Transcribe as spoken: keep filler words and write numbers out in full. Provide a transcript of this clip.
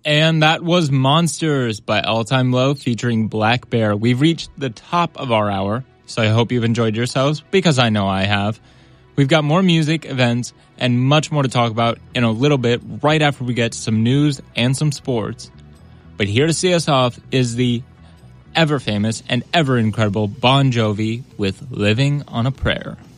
And that was Monsters by All Time Low featuring Black Bear. We've reached the top of our hour, so I hope you've enjoyed yourselves, because I know I have. We've got more music, events, and much more to talk about in a little bit, right after we get to some news and some sports. But here to see us off is the ever famous and ever incredible Bon Jovi with Living on a Prayer.